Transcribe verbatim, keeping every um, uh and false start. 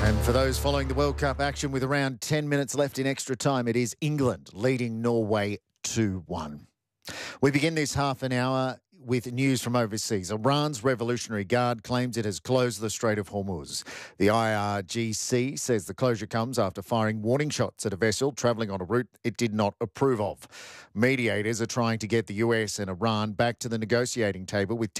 And for those following the World Cup action with around ten minutes left in extra time, it is England leading Norway two one. We begin this half an hour with news from overseas. Iran's Revolutionary Guard claims it has closed the Strait of Hormuz. The I R G C says the closure comes after firing warning shots at a vessel travelling on a route it did not approve of. Mediators are trying to get the U S and Iran back to the negotiating table with